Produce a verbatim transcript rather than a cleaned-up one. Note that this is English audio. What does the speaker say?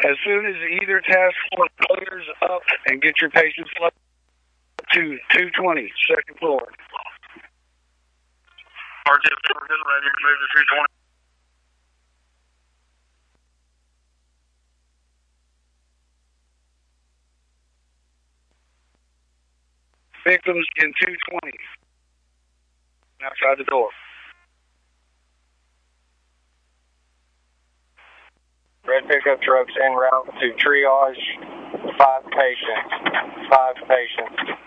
As soon as either task force clears up and get your patients up to two twenty, second floor. R T F getting ready to move to two twenty. Victims in two twenty. Outside the door. Red pickup trucks en route to triage five patients. Five patients.